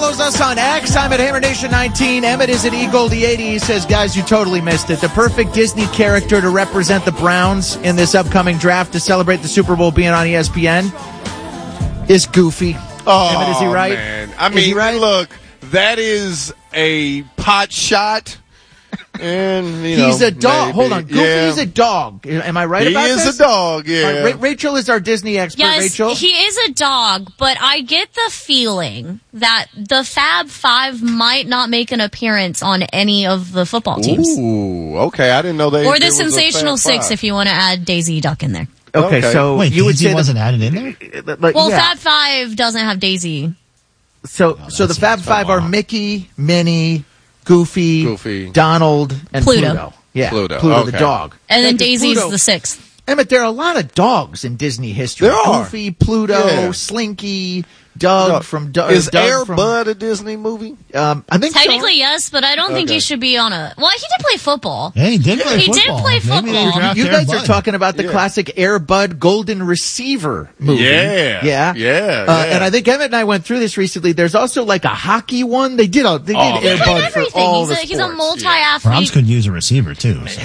follows us on X. I'm at HammerNation19. Emmett is at eGoldie80. He says, guys, you totally missed it. The perfect Disney character to represent the Browns in this upcoming draft to celebrate the Super Bowl being on ESPN is Goofy. Oh, Emmett, is he right? Man. I mean, look, that is a pot shot. And he's a dog. Maybe. Hold on. Goofy is a dog. Am I right about this? He is a dog, yeah. Right, Rachel is our Disney expert. Yes, Rachel? he is a dog, but I get the feeling that the Fab Five might not make an appearance on any of the football teams. Ooh, okay. I didn't know they. Or the Sensational Six, if you want to add Daisy Duck in there. Okay, so wait, you would say wasn't added in there? Well, Fab Five doesn't have Daisy. So the Fab Five are Mickey, Minnie, Goofy, Donald, and Pluto. Yeah, Pluto the dog. And then Daisy's the sixth. Emmett, there are a lot of dogs in Disney history. There are. Goofy, Pluto, Slinky, Doug from Doug. Is Air Bud a Disney movie? I think technically yes, but I don't think he should be on a. Well, he did play football. Yeah, he did play football. He did play football. You guys are talking about the classic Air Bud Golden Receiver movie. Yeah. And I think Emmett and I went through this recently. There's also like a hockey one. They did Air Bud for all the sports. He's a multi-athlete. Browns could use a receiver too. So.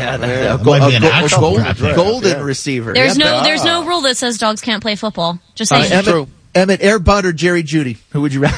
Golden receiver. There's no rule that says dogs can't play football. Just saying. Emmett, Air Bud or Jerry Judy? Who would you rather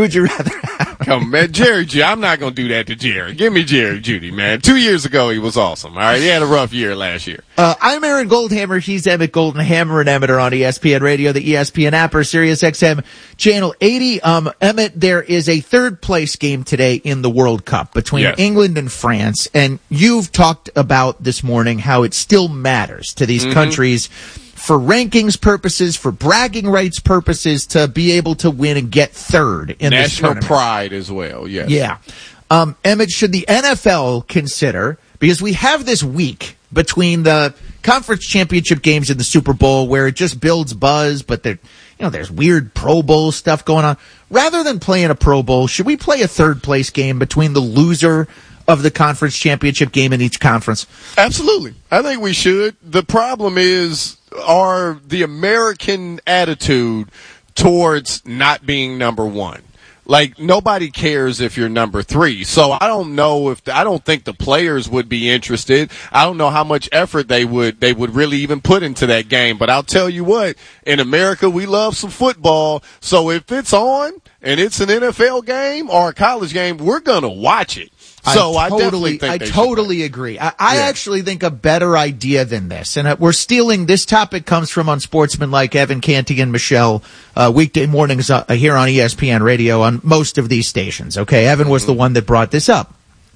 have? Come, man, Jerry Judy. I'm not going to do that to Jerry. Give me Jerry Judy, man. 2 years ago, he was awesome. All right, he had a rough year last year. I'm Aaron Goldhammer. He's Emmett Golden. Hammer and Emmett are on ESPN Radio, the ESPN app, or Sirius XM Channel 80. Emmett, there is a third place game today in the World Cup between England and France, and you've talked about this morning how it still matters to these countries for rankings purposes, for bragging rights purposes, to be able to win and get third in this tournament. National pride as well, yes. Yeah. Emmett, should the NFL consider, because we have this week between the conference championship games and the Super Bowl where it just builds buzz, but there's weird Pro Bowl stuff going on. Rather than playing a Pro Bowl, should we play a third place game between the loser of the conference championship game in each conference? Absolutely. I think we should. The problem is the American attitude towards not being number one. Like, nobody cares if you're number three. So I don't think the players would be interested. I don't know how much effort they would really even put into that game. But I'll tell you what, in America, we love some football. So if it's on and it's an NFL game or a college game, we're going to watch it. So I totally agree. I actually think a better idea than this, and we're stealing, this topic comes from Unsportsmanlike, Evan Canty and Michelle, weekday mornings here on ESPN Radio on most of these stations. Okay, Evan was the one that brought this up.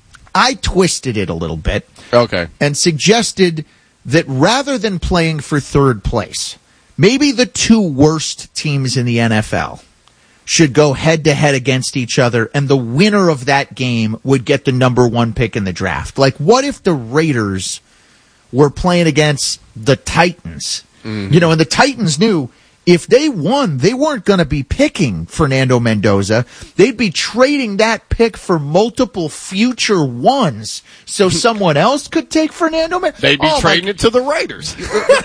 I twisted it a little bit. Okay. And suggested that rather than playing for third place, maybe the two worst teams in the NFL should go head-to-head against each other, and the winner of that game would get the number one pick in the draft. Like, what if the Raiders were playing against the Titans? And the Titans knew if they won, they weren't going to be picking Fernando Mendoza. They'd be trading that pick for multiple future ones so someone else could take Fernando Mendoza. They'd be trading it to the Raiders.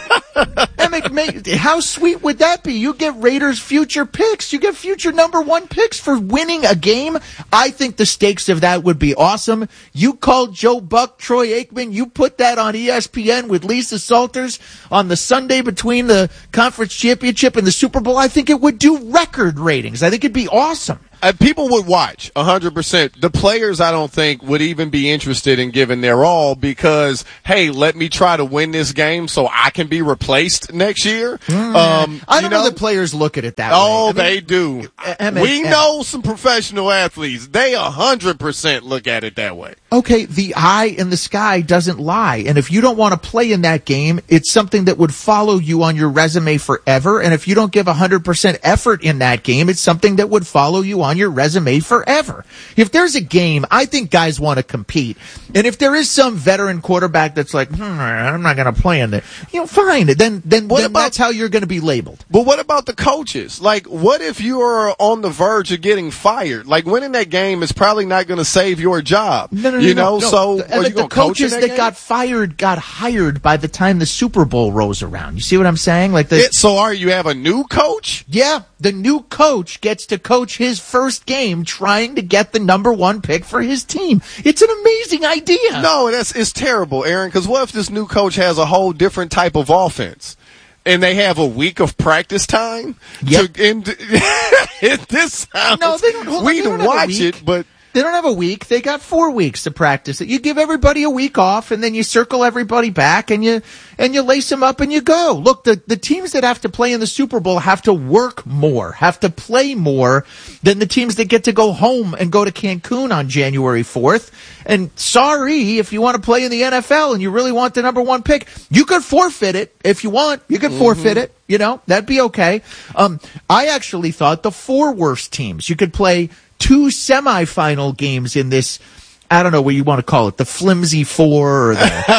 How sweet would that be? You get Raiders future picks. You get future number one picks for winning a game. I think the stakes of that would be awesome. You called Joe Buck, Troy Aikman. You put that on ESPN with Lisa Salters on the Sunday between the conference championship and the Super Bowl. I think it would do record ratings. I think it'd be awesome. People would watch 100%. The players, I don't think, would even be interested in giving their all because, hey, let me try to win this game so I can be replaced next year. I don't know that players look at it that way. Oh, they do. We know some professional athletes. They 100% look at it that way. Okay, the eye in the sky doesn't lie. And if you don't want to play in that game, it's something that would follow you on your resume forever. And if you don't give 100% effort in that game, it's something that would follow you on your resume forever. If there's a game, I think guys want to compete. And if there is some veteran quarterback that's like, I'm not going to play in it, fine. Then that's how you're going to be labeled. But what about the coaches? Like, what if you're on the verge of getting fired? Like, winning that game is probably not going to save your job. No. So the coaches that got fired got hired by the time the Super Bowl rolls around. You see what I'm saying? So you have a new coach? Yeah. the new coach gets to coach his first game trying to get the number one pick for his team. It's an amazing idea. No, it's terrible, Aaron, because what if this new coach has a whole different type of offense? And they have a week of practice time? Yep. This sounds, No, they don't. Hold on, we they don't can have a watch week. it, but They don't have a week. They got 4 weeks to practice it. You give everybody a week off, and then you circle everybody back, and you lace them up, and you go. Look, the teams that have to play in the Super Bowl have to work more, have to play more than the teams that get to go home and go to Cancun on January 4th. And sorry, if you want to play in the NFL and you really want the number one pick, you could forfeit it if you want. You could forfeit it. You know, that'd be okay. I actually thought the 4 worst teams, you could play 2 semifinal games in this, I don't know what you want to call it, the flimsy 4 or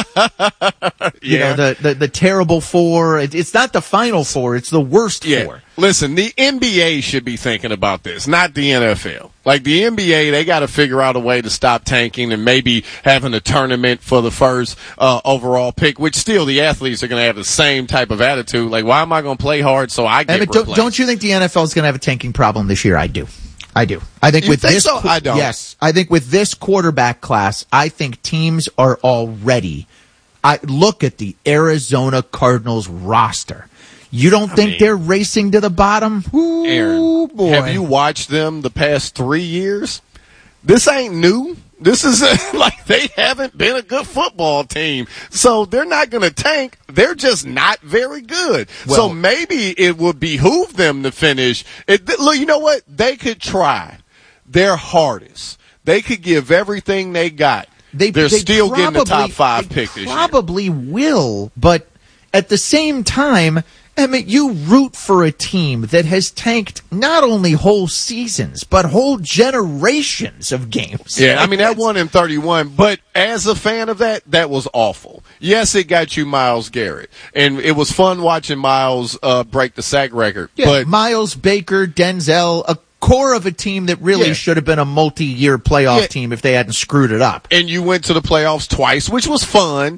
the, you know, the terrible 4. It's not the final 4. It's the worst 4. Listen, the NBA should be thinking about this, not the NFL. Like the NBA, they got to figure out a way to stop tanking and maybe having a tournament for the first overall pick, which still the athletes are going to have the same type of attitude. Like, why am I going to play hard so I get replaced? Don't you think the NFL is going to have a tanking problem this year? I do. I think with this, so? I don't. Yes, I think with this quarterback class, I think teams are already. I look at the Arizona Cardinals roster. You don't think they're racing to the bottom? Ooh, Aaron, boy. have you watched them the past 3 years? This ain't new. This is like they haven't been a good football team. So they're not going to tank. They're just not very good. Well, so maybe it would behoove them to finish. Look, you know what? They could try their hardest. They could give everything they got. They're still getting the top 5 pick this year. Probably will, but at the same time, I mean, you root for a team that has tanked not only whole seasons, but whole generations of games. Yeah, I mean, that won in 31, but as a fan of that was awful. Yes, it got you Myles Garrett, and it was fun watching Myles break the sack record. Yeah, but Myles, Baker, Denzel, a core of a team that really should have been a multi-year playoff team if they hadn't screwed it up. And you went to the playoffs twice, which was fun.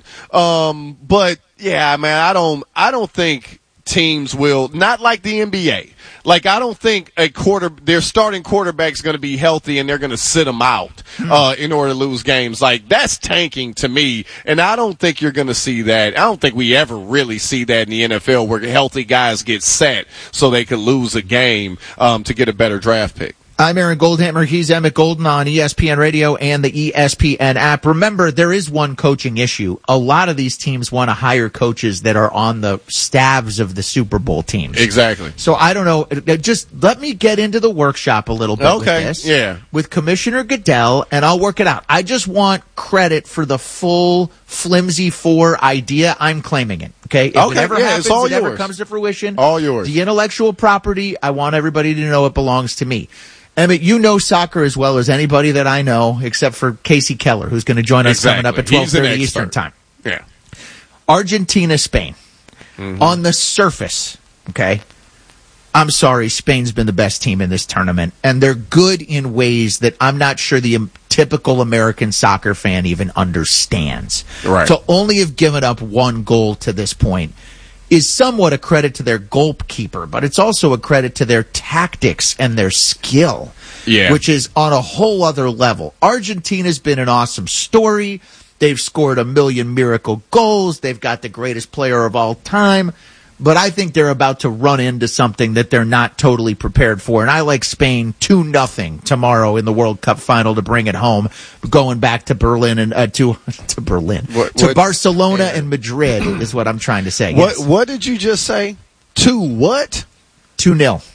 But yeah, man, I don't think teams will, not like the NBA. Like, I don't think their starting quarterback's going to be healthy and they're going to sit them out in order to lose games. Like, that's tanking to me, and I don't think you're going to see that. I don't think we ever really see that in the NFL where healthy guys get set so they could lose a game to get a better draft pick. I'm Aaron Goldhammer. He's Emmett Golden on ESPN Radio and the ESPN app. Remember, there is one coaching issue. A lot of these teams want to hire coaches that are on the staffs of the Super Bowl teams. Exactly. So I don't know. Just let me get into the workshop a little bit with this. Yeah. With Commissioner Goodell, and I'll work it out. I just want credit for the full flimsy 4 idea. I'm claiming it. Okay? If it ever happens, it's all it ever yours. comes to fruition. All yours. The intellectual property, I want everybody to know it belongs to me. Emmett, you know soccer as well as anybody that I know, except for Casey Keller, who's going to join us coming up at 12:30 Eastern Time. Yeah. Argentina, Spain. On the surface, okay, I'm sorry, Spain's been the best team in this tournament, and they're good in ways that I'm not sure the typical American soccer fan even understands. Right. To only have given up 1 goal to this point is somewhat a credit to their goalkeeper, but it's also a credit to their tactics and their skill, which is on a whole other level. Argentina's been an awesome story. They've scored 1 million miracle goals. They've got the greatest player of all time. But I think they're about to run into something that they're not totally prepared for. And I like Spain 2-0 tomorrow in the World Cup final to bring it home, going back to Berlin and to Barcelona and Madrid is what I'm trying to say. What did you just say? 2 what? 2-0.